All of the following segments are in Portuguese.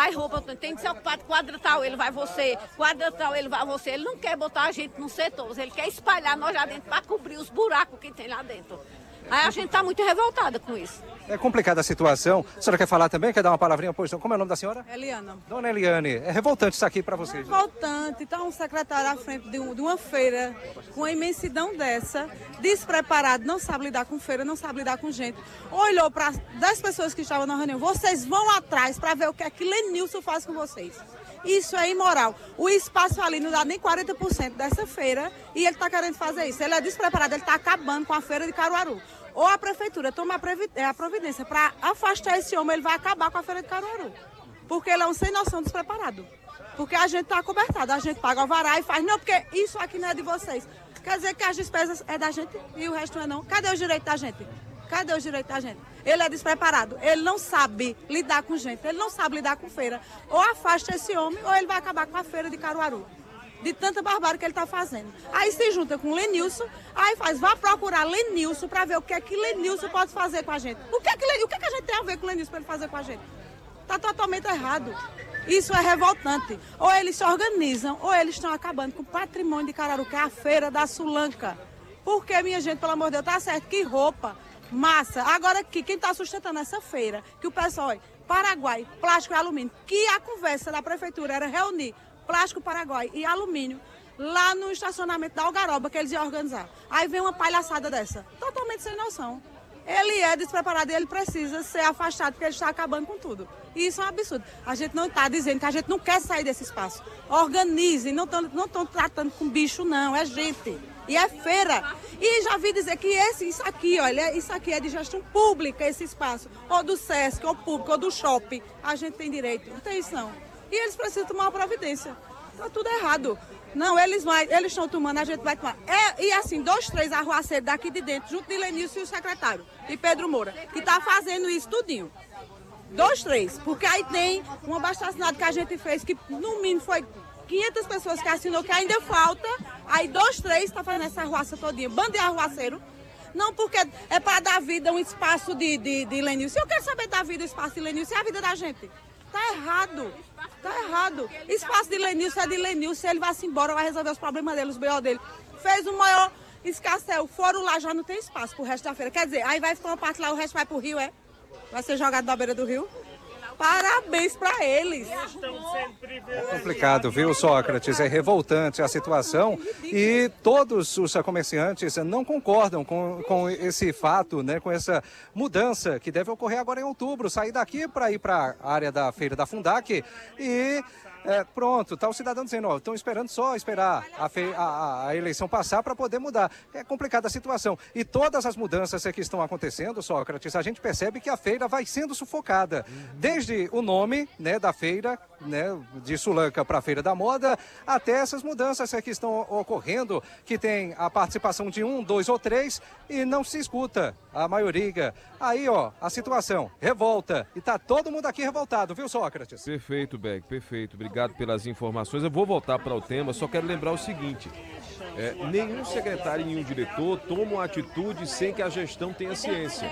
vai rouba, tem que ser ocupado, quadra tal, ele vai você, quadra tal, ele vai você. Ele não quer botar a gente nos setores, ele quer espalhar nós lá dentro para cobrir os buracos que tem lá dentro. Aí a gente está muito revoltada com isso. É complicada a situação. A senhora quer falar também? Quer dar uma palavrinha? Pois, como é o nome da senhora? Eliana. Dona Eliane, é revoltante isso aqui para vocês. Revoltante, está um secretário à frente de uma feira com uma imensidão dessa, despreparado, não sabe lidar com feira, não sabe lidar com gente. Olhou para 10 pessoas que estavam na reunião, vocês vão atrás para ver o que é que Lenilson faz com vocês. Isso é imoral. O espaço ali não dá nem 40% dessa feira e ele está querendo fazer isso. Ele é despreparado, ele está acabando com a feira de Caruaru. Ou a prefeitura toma a providência para afastar esse homem, ele vai acabar com a feira de Caruaru. Porque ele é um sem noção, despreparado. Porque a gente está cobertado, a gente paga o alvará e faz, não, porque isso aqui não é de vocês. Quer dizer que as despesas é da gente e o resto não é não. Cadê os direitos da gente? Cadê os direitos da gente? Ele é despreparado, ele não sabe lidar com gente, ele não sabe lidar com feira. Ou afasta esse homem, ou ele vai acabar com a feira de Caruaru. De tanta barbárie que ele está fazendo. Aí se junta com Lenilson, aí vá procurar Lenilson para ver o que é que Lenilson pode fazer com a gente. O que é que a gente tem a ver com Lenilson para ele fazer com a gente? Está totalmente errado. Isso é revoltante. Ou eles se organizam, ou eles estão acabando com o patrimônio de Caruaru, que é a feira da Sulanca. Porque, minha gente, pelo amor de Deus, tá certo, que roupa, massa. Agora aqui, quem está sustentando essa feira, que o pessoal, olha, Paraguai, plástico e alumínio, que a conversa da prefeitura era reunir plástico Paraguai e alumínio lá no estacionamento da Algaroba, que eles iam organizar. Aí vem uma palhaçada dessa, totalmente sem noção. Ele é despreparado e ele precisa ser afastado, porque ele está acabando com tudo. E isso é um absurdo. A gente não está dizendo que a gente não quer sair desse espaço. Organizem, não estão tratando com bicho, não, é gente. E é feira. E já vi dizer que isso aqui é de gestão pública, esse espaço. Ou do Sesc, ou público, ou do shopping. A gente tem direito. Não tem isso, não. E eles precisam tomar uma providência. Está tudo errado. Não, eles estão tomando, a gente vai tomar. E assim, 2, 3 arruaceiros daqui de dentro, junto de Lenilson e o secretário, de Pedro Moura, que está fazendo isso tudinho. 2, 3, porque aí tem um abaixo-assinado que a gente fez, que no mínimo foi 500 pessoas que assinou, que ainda falta. Aí 2, 3 está fazendo essa arruaça todinha. Bando de arruaceiro. Não, porque é para dar vida um espaço de Lenilson. Eu quero saber da vida, o espaço de Lenilson e a vida da gente. Tá errado. Tá errado. Espaço de Lenilson é de Lenilson. Ele vai se embora, vai resolver os problemas dele, os B.O. dele. Fez o maior escassel. Foram lá, já não tem espaço pro resto da feira. Quer dizer, aí vai ficar uma parte lá, o resto vai pro rio, é? Vai ser jogado na beira do rio. Parabéns para eles. É complicado, viu, Sócrates? É revoltante a situação e todos os comerciantes não concordam com esse fato, né, com essa mudança que deve ocorrer agora em outubro. Sair daqui para ir para a área da feira da Fundac e pronto, tá o cidadão dizendo, ó, estão esperando só esperar a eleição passar para poder mudar. É complicada a situação. E todas as mudanças que estão acontecendo, Sócrates, a gente percebe que a feira vai sendo sufocada. Desde o nome, né, da feira, né, de Sulanca para a Feira da Moda, até essas mudanças que estão ocorrendo, que tem a participação de 1, 2 ou 3 e não se escuta a maioria. Aí, ó, a situação, revolta. E tá todo mundo aqui revoltado, viu, Sócrates? Perfeito, Beck, perfeito. Obrigado pelas informações. Eu vou voltar para o tema, só quero lembrar o seguinte. Nenhum secretário e nenhum diretor toma uma atitude sem que a gestão tenha ciência.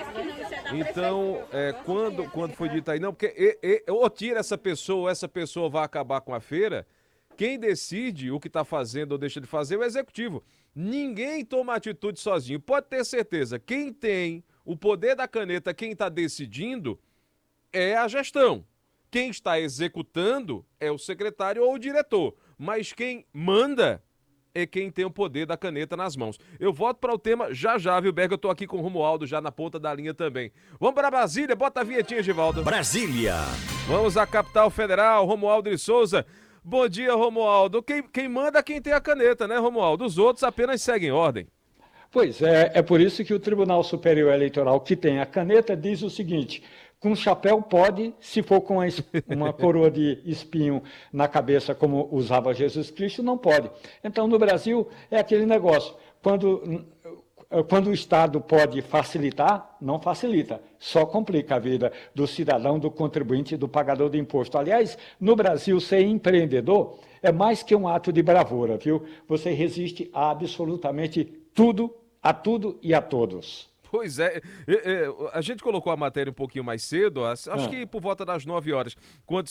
Então, quando foi dito aí, não, porque ou tira essa pessoa vai acabar com a feira, quem decide o que está fazendo ou deixa de fazer é o executivo. Ninguém toma atitude sozinho. Pode ter certeza, quem tem o poder da caneta, quem está decidindo, é a gestão. Quem está executando é o secretário ou o diretor. Mas quem manda é quem tem o poder da caneta nas mãos. Eu volto para o tema já, viu, Berg? Eu tô aqui com o Romualdo já na ponta da linha também. Vamos para Brasília, bota a vinhetinha, Givaldo. Brasília. Vamos à capital federal, Romualdo de Souza. Bom dia, Romualdo. Quem manda é quem tem a caneta, né, Romualdo? Os outros apenas seguem ordem. Pois é por isso que o Tribunal Superior Eleitoral, que tem a caneta, diz o seguinte: com chapéu pode, se for com uma coroa de espinho na cabeça, como usava Jesus Cristo, não pode. Então, no Brasil, é aquele negócio, quando o Estado pode facilitar, não facilita, só complica a vida do cidadão, do contribuinte, do pagador de imposto. Aliás, no Brasil, ser empreendedor é mais que um ato de bravura, viu? Você resiste a absolutamente tudo, a tudo e a todos. Pois é, a gente colocou a matéria um pouquinho mais cedo, acho que por volta das 9 horas, quando